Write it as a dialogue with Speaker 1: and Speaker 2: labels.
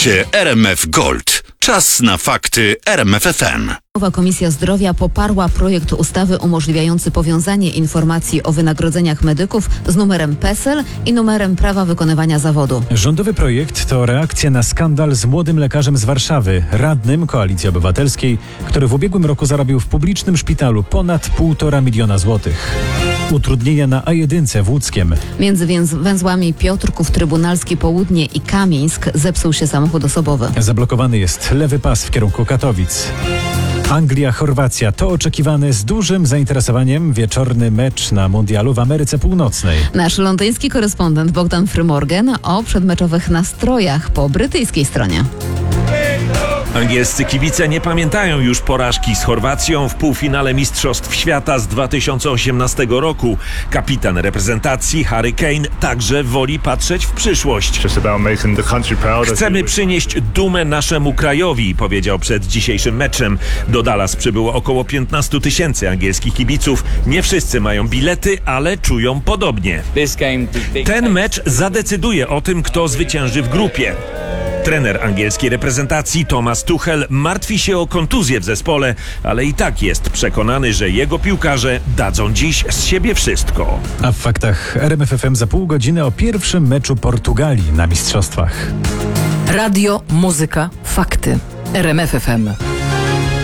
Speaker 1: Słuchacie RMF Gold. Czas na fakty RMF FM.
Speaker 2: Komisja Zdrowia poparła projekt ustawy umożliwiający powiązanie informacji o wynagrodzeniach medyków z numerem PESEL i numerem prawa wykonywania zawodu.
Speaker 3: Rządowy projekt to reakcja na skandal z młodym lekarzem z Warszawy, radnym Koalicji Obywatelskiej, który w ubiegłym roku zarobił w publicznym szpitalu ponad 1,5 miliona złotych. Utrudnienia na A1 w Łódzkiem.
Speaker 2: Między węzłami Piotrków, Trybunalski Południe i Kamieńsk zepsuł się samochód osobowy.
Speaker 3: Zablokowany jest lewy pas w kierunku Katowic. Anglia-Chorwacja to oczekiwany z dużym zainteresowaniem wieczorny mecz na mundialu w Ameryce Północnej.
Speaker 2: Nasz londyński korespondent Bogdan Frymorgan o przedmeczowych nastrojach po brytyjskiej stronie.
Speaker 4: Angielscy kibice nie pamiętają już porażki z Chorwacją w półfinale Mistrzostw Świata z 2018 roku. Kapitan reprezentacji Harry Kane także woli patrzeć w przyszłość. Chcemy przynieść dumę naszemu krajowi, powiedział przed dzisiejszym meczem. Do Dallas przybyło około 15 000 angielskich kibiców. Nie wszyscy mają bilety, ale czują podobnie. Ten mecz zadecyduje o tym, kto zwycięży w grupie. Trener angielskiej reprezentacji Thomas Tuchel martwi się o kontuzję w zespole, ale i tak jest przekonany, że jego piłkarze dadzą dziś z siebie wszystko.
Speaker 3: A w faktach RMF FM za pół godziny o pierwszym meczu Portugalii na mistrzostwach.
Speaker 5: Radio, muzyka, fakty. RMF FM.